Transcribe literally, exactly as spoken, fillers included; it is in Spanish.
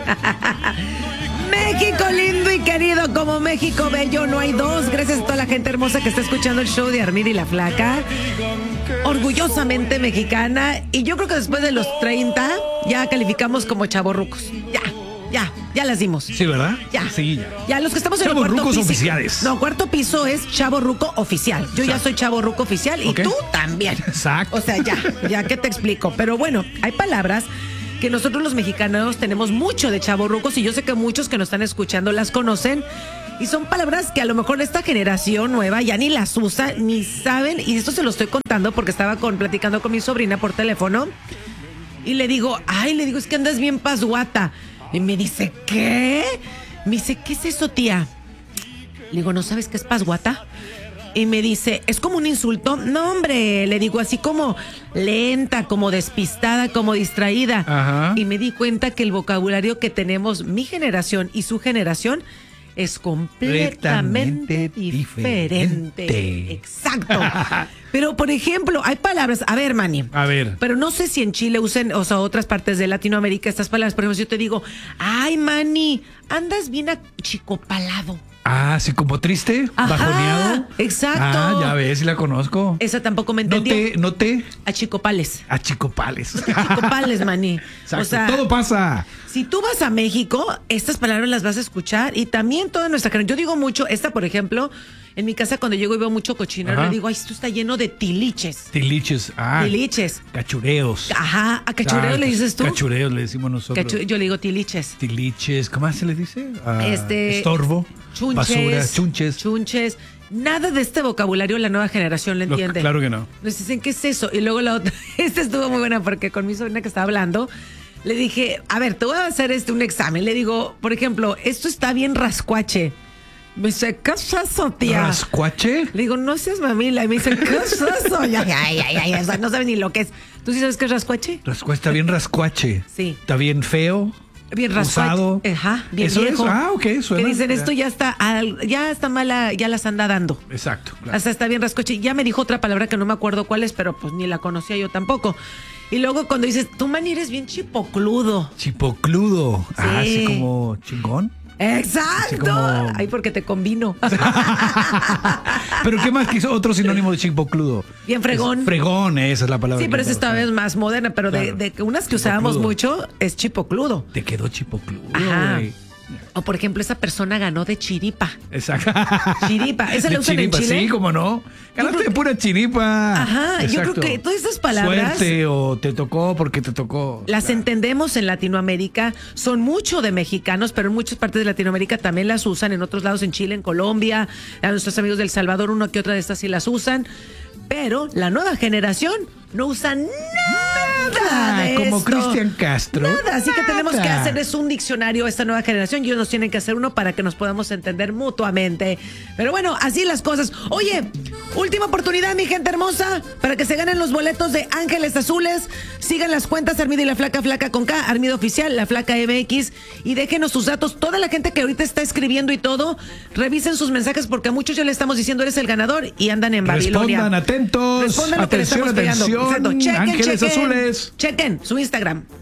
México lindo y querido, como México bello, no hay dos. Gracias a toda la gente hermosa que está escuchando el show de Armida y la Flaca. Orgullosamente mexicana. Y yo creo que después de los treinta ya calificamos como chavorrucos. Ya, ya, ya las dimos. Sí, ¿verdad? Ya. Sí, ya. Ya, los que estamos en el cuarto Chavorrucos piso. oficiales. No, cuarto piso es chavorruco oficial. Yo ya soy chavorruco oficial y Ok. tú también. Exacto. O sea, ya, ya que te explico. Pero bueno, hay palabras que nosotros los mexicanos tenemos mucho de chavorrucos y yo sé que muchos que nos están escuchando las conocen. Y son palabras que a lo mejor esta generación nueva ya ni las usa, ni saben. Y esto se lo estoy contando porque estaba con, platicando con mi sobrina por teléfono. Y le digo, ay, le digo, es que andas bien pasguata. Y me dice, ¿qué? Me dice, ¿qué es eso, tía? Le digo, ¿no sabes qué es pasguata? Y me dice, ¿es como un insulto? No, hombre, le digo, así como lenta, como despistada, como distraída. Ajá. Y me di cuenta que el vocabulario que tenemos mi generación y su generación es completamente Completamente diferente. diferente. Exacto. Pero, por ejemplo, hay palabras, a ver, Manny. A ver. Pero no sé si en Chile usen, o sea, otras partes de Latinoamérica estas palabras. Por ejemplo, si yo te digo, ay, Manny, andas bien achicopalado. Ah, sí, como triste, Ajá, bajoneado. exacto. Ah, ya ves, sí la conozco. Esa tampoco me No entendió. te, no te. Achicopales. Achicopales. Achicopales, Manny. Exacto. O sea, Todo pasa. si tú vas a México, estas palabras las vas a escuchar y también toda nuestra gente. Yo digo mucho, esta, por ejemplo, en mi casa cuando llego y veo mucho cochinero, Ajá. le digo, ay, esto está lleno de tiliches. Tiliches. Ah. Tiliches. Cachureos. Ajá, ¿a cachureo Ah, le dices tú? Cachureos le decimos nosotros. Cachu- yo le digo tiliches. Tiliches. ¿Cómo más se le dice? Ah, Este, estorbo. Chunches. Basura. Chunches. Chunches. Nada de este vocabulario la nueva generación lo Lo- entiende. claro que no. Nos dicen, ¿qué es eso? Y luego la otra, esta estuvo muy buena porque con mi sobrina que estaba hablando, le dije, a ver, te voy a hacer este un examen. Le digo, por ejemplo, esto está bien rascuache. Me dice, ¿qué es eso, tía? ¿Rascuache? Le digo, no seas mamila. Y me dice, ¿qué es eso? Y, ay, ay, ay, ay, o sea, no sabes ni lo que es. ¿Tú sí sabes qué es rascuache? Rascuache, está bien rascuache. Sí. Está bien feo. Bien rascuache. Usado. Ajá, bien ¿Eso viejo. es? Ah, ok, suena. Que dicen, Ya. esto ya está, al- ya está mala, ya las anda dando. Exacto. Claro. Hasta está bien rascoche. Ya me dijo otra palabra que no me acuerdo cuál es, pero pues ni la conocía yo tampoco. Y luego cuando dices, tú, Manny, eres bien chipocludo. Chipocludo. Ah, así como chingón. ¡Exacto! Así como- Ay, porque te combino. Pero ¿qué más quiso otro sinónimo de chipocludo? Bien fregón. Es fregón, esa es la palabra. Sí, que pero esa me esta gusta. vez más moderna, pero de, Claro. de que unas que usábamos Chipocludo. mucho es chipocludo. Te quedó chipocludo, Ajá. güey. O por ejemplo, esa persona ganó de chiripa. Exacto. Chiripa. ¿Esa la De usan en chiripa, Chile? Sí, cómo no. Ganaste creo de pura chiripa. Ajá, yo Exacto. creo que todas estas palabras- Suerte o te tocó porque te tocó. Las Claro. entendemos en Latinoamérica, son mucho de mexicanos, pero en muchas partes de Latinoamérica también las usan, en otros lados, en Chile, en Colombia, a nuestros amigos del Salvador, una que otra de estas sí las usan, pero la nueva generación no usa nada Ah, de como esto. Cristian Castro. Nada, así que tenemos que Nada. hacer es un diccionario a esta nueva generación y ellos nos tienen que hacer uno para que nos podamos entender mutuamente. Pero bueno, así las cosas. Oye, última oportunidad, mi gente hermosa, para que se ganen los boletos de Ángeles Azules. Sigan las cuentas Armida y la Flaca, Flaca con K, Armida Oficial, la Flaca M X, y déjenos sus datos. Toda la gente que ahorita está escribiendo y todo, revisen sus mensajes porque a muchos ya le estamos diciendo eres el ganador y andan en Babilonia. Respondan atentos. Respondan lo que le atención, estamos pegando. atención. Exacto. Chequen, Ángeles chequen. Azules. Chequen su Instagram.